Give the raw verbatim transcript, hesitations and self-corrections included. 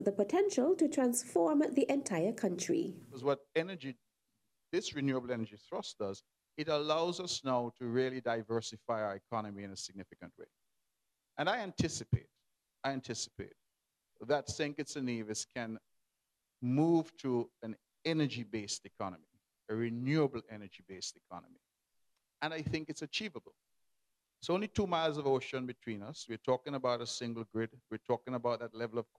the potential to transform the entire country. Because what energy, this renewable energy thrust does, it allows us now to really diversify our economy in a significant way. And I anticipate, I anticipate that Saint Kitts and Nevis can move to an energy-based economy, a renewable energy-based economy. And I think it's achievable. It's only two miles of ocean between us. We're talking about a single grid. We're talking about that level of